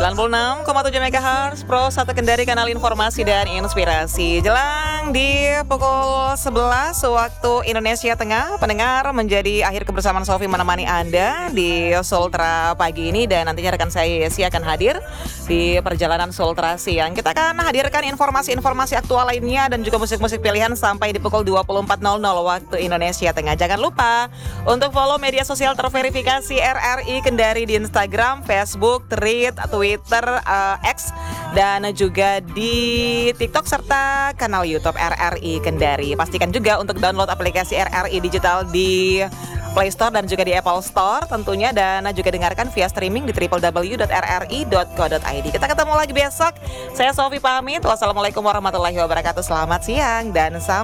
96,7 MHz Pro 1 Kendari, kanal informasi dan inspirasi. Jelang di pukul 11 waktu Indonesia Tengah, pendengar, menjadi akhir kebersamaan Sofi menemani Anda di Sultra pagi ini. Dan nantinya rekan saya Yesi akan hadir di perjalanan Sultra siang. Kita akan hadirkan informasi-informasi aktual lainnya dan juga musik-musik pilihan sampai di pukul 24.00 waktu Indonesia Tengah. Jangan lupa untuk follow media sosial terverifikasi RRI Kendari di Instagram, Facebook, Thread, Twitter, X, dan juga di TikTok serta kanal YouTube RRI Kendari. Pastikan juga untuk download aplikasi RRI Digital di Play Store dan juga di Apple Store tentunya, dan juga dengarkan via streaming di www.rri.co.id. Kita ketemu lagi besok. Saya Sofi pamit. Wassalamualaikum warahmatullahi wabarakatuh. Selamat siang dan sampai